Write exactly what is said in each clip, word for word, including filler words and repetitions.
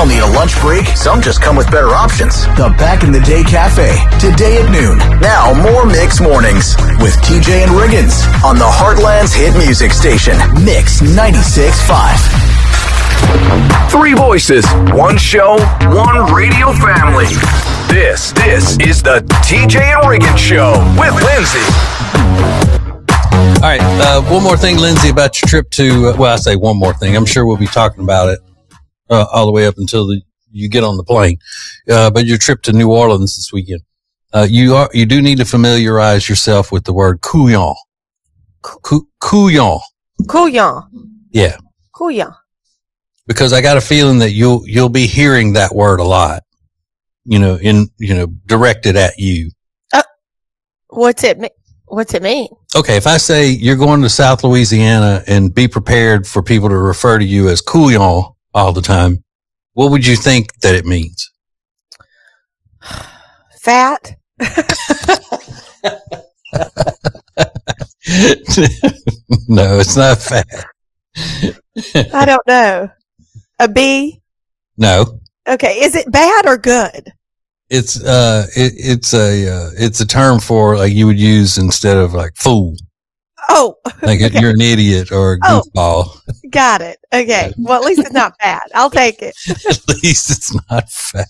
all need a lunch break. Some just come with better options. The Back in the Day Cafe, today at noon. Now, more Mix Mornings with T J and Riggins on the Heartland's hit music station, Mix ninety-six point five. Three voices, one show, one radio family. This, this is the T J and Riggins Show with Lindsay. All right, uh, one more thing, Lindsay, about your trip to, uh, well, I say one more thing. I'm sure we'll be talking about it uh, all the way up until the, you get on the plane. Uh, but your trip to New Orleans this weekend, uh, you are, you do need to familiarize yourself with the word couillon. Cou- couillon. Couillon. Yeah. Couillon. Because I got a feeling that you'll, you'll be hearing that word a lot, you know, in, you know, directed at you. Uh, what's it mean? What's it mean? Okay, if I say you're going to South Louisiana and be prepared for people to refer to you as couillon all the time, what would you think that it means? Fat. No, it's not fat. I don't know. A bee? No. Okay, is it bad or good? It's uh, it, it's a uh, it's a term for like you would use instead of like fool. Oh, like okay. You're an idiot or a goofball. Oh, got it. Okay, well at least it's not bad. I'll take it. At least it's not fat.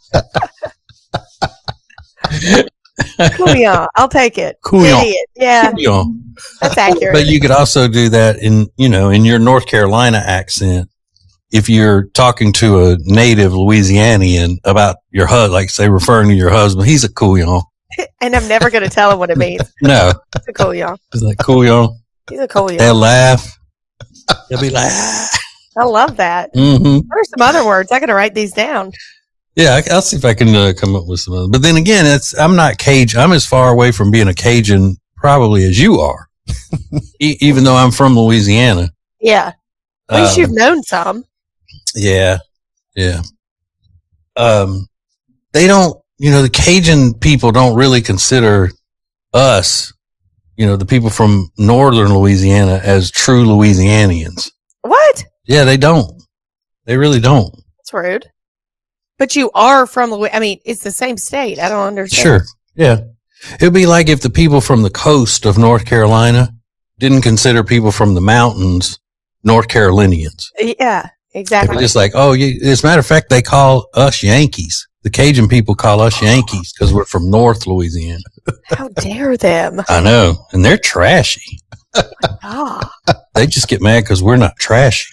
Couillon, I'll take it. Couillon, idiot. Yeah, couillon. That's accurate. But you could also do that in you know in your North Carolina accent. If you're talking to a native Louisianian about your husband, like say referring to your husband, he's a couillon. And I'm never going to tell him what it means. No. It's a couillon. It's like couillon. He's a couillon. They'll laugh. They'll be like, ah. I love that. Mm-hmm. What are some other words? I got to write these down. Yeah, I, I'll see if I can uh, come up with some other. But then again, it's I'm not Cajun. I'm as far away from being a Cajun probably as you are, e- even though I'm from Louisiana. Yeah. At least um, you've known some. Yeah, yeah. Um, they don't, you know, the Cajun people don't really consider us, you know, the people from northern Louisiana as true Louisianians. What? Yeah, they don't. They really don't. That's rude. But you are from Louisiana. I mean, it's the same state. I don't understand. Sure. Yeah. It'd be like if the people from the coast of North Carolina didn't consider people from the mountains North Carolinians. Yeah. Exactly. They're just like, oh, you, as a matter of fact, they call us Yankees. The Cajun people call us Yankees because we're from North Louisiana. How dare them? I know. And they're trashy. Ah. They just get mad because we're not trashy.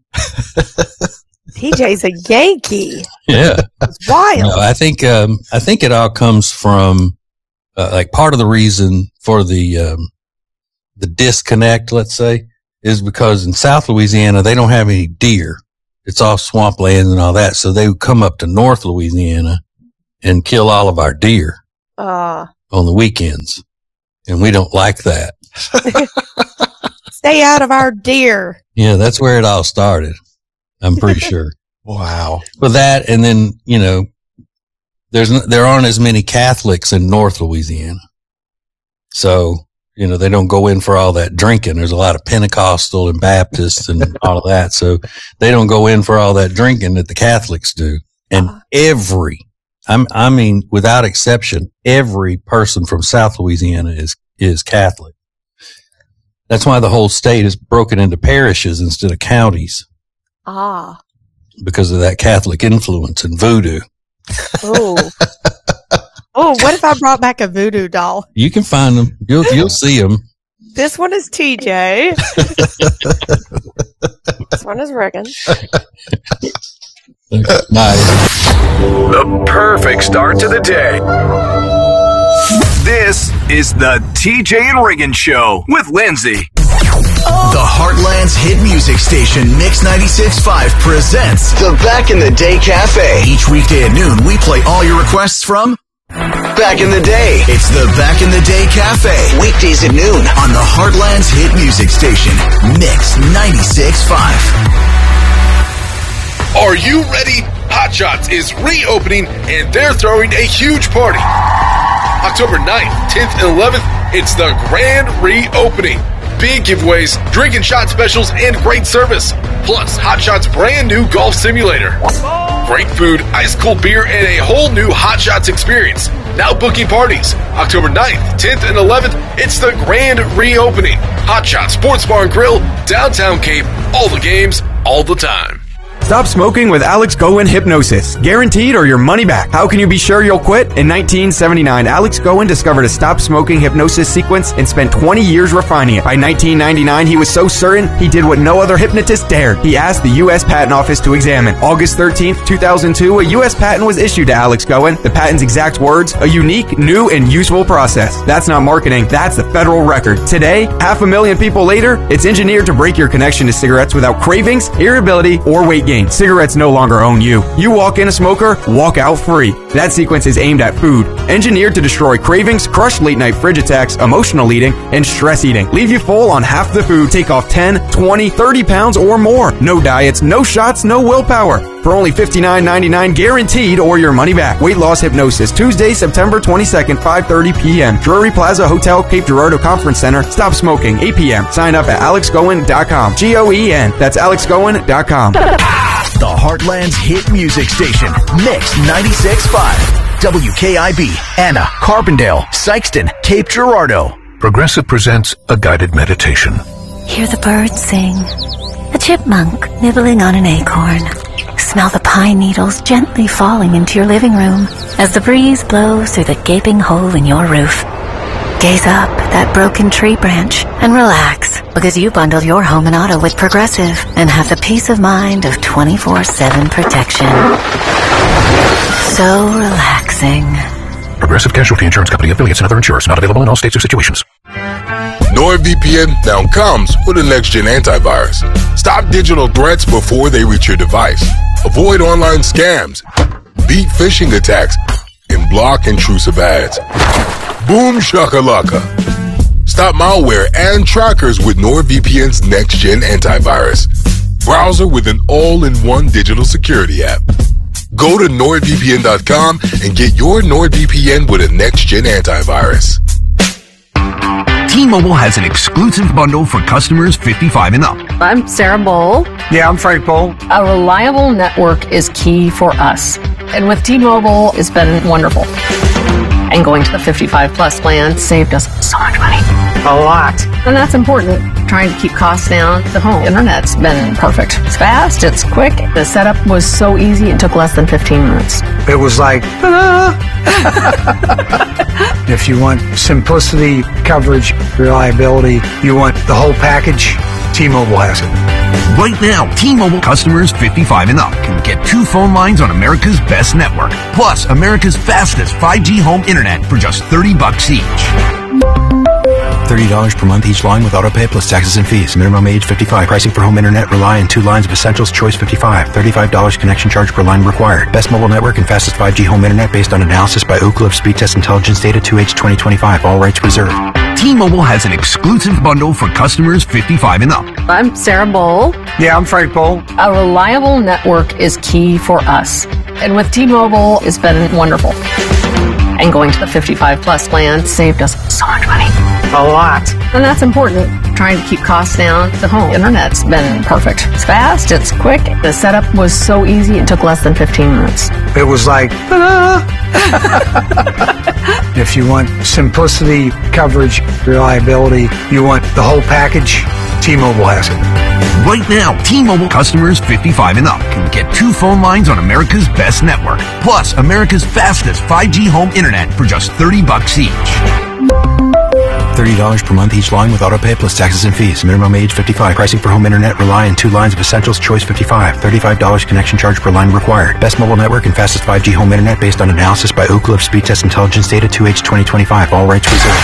T J's a Yankee. Yeah. It's wild. No, I think, um, I think it all comes from, uh, like part of the reason for the, um, the disconnect, let's say, is because in South Louisiana, they don't have any deer. It's all swampland and all that. So they would come up to North Louisiana and kill all of our deer uh, on the weekends. And we don't like that. Stay out of our deer. Yeah, that's where it all started. I'm pretty sure. Wow. But that, and then, you know, there's, there aren't as many Catholics in North Louisiana. So, you know, they don't go in for all that drinking. There's a lot of Pentecostal and Baptists and all of that. So they don't go in for all that drinking that the Catholics do. And uh-huh. every, I'm, I mean, without exception, every person from South Louisiana is, is Catholic. That's why the whole state is broken into parishes instead of counties. Ah. Because of that Catholic influence and voodoo. Oh. Oh, what if I brought back a voodoo doll? You can find them. You'll you'll see them. This one is T J. This one is Reagan. Nice. The perfect start to the day. This is the T J and Riggins Show with Lindsay. Oh. The Heartland's hit music station, Mix ninety-six point five, presents the Back in the Day Cafe. Each weekday at noon, we play all your requests from Back in the Day. It's the Back in the Day Cafe. Weekdays at noon on the Heartland's hit music station, Mix ninety-six point five. Are you ready? Hot Shots is reopening and they're throwing a huge party. October ninth, tenth, and eleventh, it's the grand reopening. big giveaways, drink and shot specials, and great service. Plus, Hot Shots' brand new golf simulator. Great food, ice-cold beer, and a whole new Hot Shots experience. Now booking parties. October ninth, tenth, and eleventh, it's the grand reopening. Hot Shots Sports Bar and Grill, downtown Cape. All the games, all the time. Stop smoking with Alex Goen Hypnosis. Guaranteed or your money back. How can you be sure you'll quit? In nineteen seventy-nine, Alex Goen discovered a stop smoking hypnosis sequence and spent twenty years refining it. By nineteen ninety-nine, he was so certain he did what no other hypnotist dared. He asked the U S Patent Office to examine. August thirteenth, two thousand two, a U S patent was issued to Alex Goen. The patent's exact words, a unique, new, and useful process. That's not marketing, that's the federal record. Today, half a million people later, it's engineered to break your connection to cigarettes without cravings, irritability, or weight gain. Cigarettes no longer own you. You walk in a smoker, walk out free. That sequence is aimed at food, engineered to destroy cravings, crush late-night fridge attacks, emotional eating, and stress eating. Leave you full on half the food, take off ten, twenty, thirty pounds or more. No diets, no shots, no willpower. For only fifty-nine ninety-nine guaranteed or your money back. Weight Loss Hypnosis, Tuesday, September twenty-second, five thirty p.m. Drury Plaza Hotel, Cape Girardeau Conference Center. Stop smoking, eight p.m. Sign up at alex goen dot com. G O E N. That's alex goen dot com. The Heartland's hit music station, Mix ninety-six point five. W K I B, Anna, Carbondale, Sykeston, Cape Girardeau. Progressive presents a guided meditation. Hear the birds sing. A chipmunk nibbling on an acorn. Smell the pine needles gently falling into your living room as the breeze blows through the gaping hole in your roof. Gaze up at that broken tree branch and relax, because you bundled your home and auto with Progressive and have the peace of mind of twenty-four seven protection. So relaxing. Progressive Casualty Insurance Company, affiliates, and other insurers. Not available in all states or situations. NordVPN now comes with a next-gen antivirus. Stop digital threats before they reach your device. Avoid online scams, beat phishing attacks, and block intrusive ads. Boom shakalaka. Stop malware and trackers with NordVPN's next-gen antivirus. Browser with an all-in-one digital security app. Go to nord V P N dot com and get your NordVPN with a next-gen antivirus. T-Mobile has an exclusive bundle for customers fifty-five and up. I'm Sarah Bowl. Yeah, I'm Frank Bowl. A reliable network is key for us. And with T-Mobile, it's been wonderful. And going to the fifty-five plus plan saved us so much money. A lot. And that's important. Trying to keep costs down. The home internet's been perfect. It's fast, it's quick. The setup was so easy, it took less than fifteen minutes. It was like, ta-da! If you want simplicity, coverage, reliability, you want the whole package, T-Mobile has it. Right now, T-Mobile customers fifty-five and up can get two phone lines on America's best network, plus America's fastest five G home internet for just thirty bucks each. thirty dollars per month each line with autopay plus taxes and fees. Minimum age fifty-five. Pricing for home internet rely on two lines of Essentials Choice fifty-five. thirty-five dollars connection charge per line required. Best mobile network and fastest five G home internet based on analysis by Oak Cliff Speed Test Intelligence Data two H twenty twenty-five. All rights reserved. T-Mobile has an exclusive bundle for customers fifty-five and up. I'm Sarah Bowl. Yeah, I'm Frank Bowl. A reliable network is key for us. And with T-Mobile, it's been wonderful. And going to the fifty-five plus plan saved us so much money. A lot. And that's important. Trying to keep costs down. The home internet's been perfect. It's fast, it's quick. The setup was so easy, it took less than fifteen minutes. It was like, ta-da! If you want simplicity, coverage, reliability, you want the whole package, T-Mobile has it. Right now, T-Mobile customers fifty-five and up can get two phone lines on America's best network, plus America's fastest five G home internet for just thirty bucks each. thirty dollars per month each line with autopay plus taxes and fees. Minimum age fifty-five. Pricing for home internet rely on two lines of Essentials Choice fifty-five. thirty-five dollars connection charge per line required. Best mobile network and fastest five G home internet based on analysis by Oak Cliff Speed Test Intelligence Data two H twenty twenty-five. All rights reserved.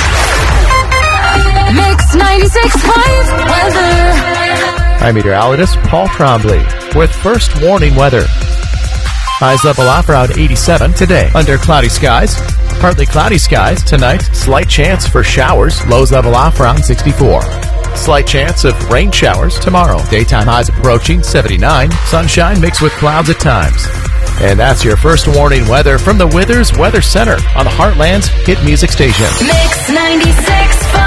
Mix ninety-six point five weather. I'm meteorologist Paul Trombley with first warning weather. Highs level off around eighty-seven today. Under cloudy skies. Partly cloudy skies tonight. Slight chance for showers. Lows level off around sixty-four. Slight chance of rain showers tomorrow. Daytime highs approaching seventy-nine. Sunshine mixed with clouds at times. And that's your first warning weather from the Withers Weather Center on the Heartland's hit music station. Mix ninety-six point five.